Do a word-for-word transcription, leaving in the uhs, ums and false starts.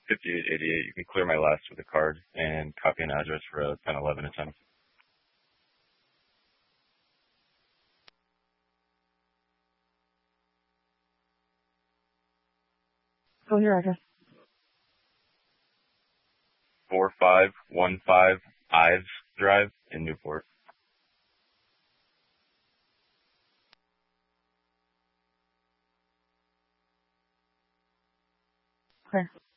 fifty-eight eighty-eight. You can clear my last with a card and copy an address for a ten eleven attempt. Go your address. four five one five Ives Drive in Newport. Okay.